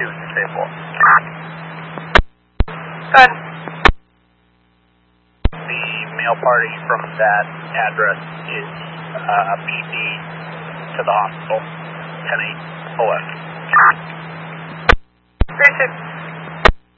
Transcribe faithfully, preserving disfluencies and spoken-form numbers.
two disabled. Good. The male party from that address is uh, P D to the hospital, ten eight O S. Three six.